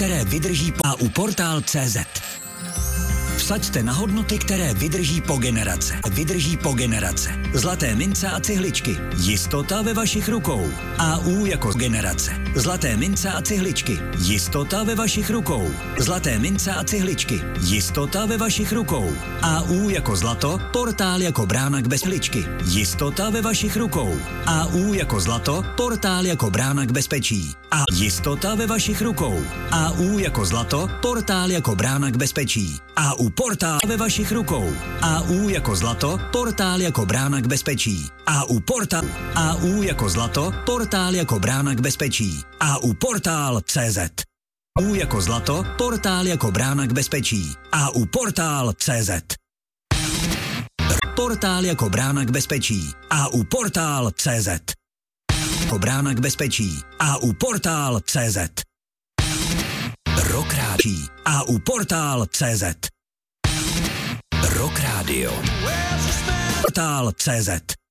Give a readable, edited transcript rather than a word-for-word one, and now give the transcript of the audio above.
které vydrží a u Portál.cz. Vsaďte na hodnoty, které vydrží po generace. Vydrží po generace. Zlaté mince a cihličky. Jistota ve vašich rukou. AU jako generace. Zlaté mince a cihličky. Jistota ve vašich rukou. Zlaté mince a cihličky. Jistota ve vašich rukou. AU jako zlato. Portál jako brána k bezpečí. Jistota ve vašich rukou. AU jako zlato. Portál jako brána k bezpečí. A jistota ve vašich rukou. AU jako zlato. Portál jako brána k bezpečí. AU Portál ve vašich rukou. AU jako zlato, portál jako brána k bezpečí. AU Portál. AU jako zlato, portál jako brána k bezpečí. AU Portál.cz. AU jako zlato, portál jako brána k bezpečí. AU Portál.cz. Portál jako brána k bezpečí. AU Portál.cz. Jako brána k bezpečí. AU Portál.cz. Rock Radio. AU Portál.cz. Rock Radio. Portál.cz.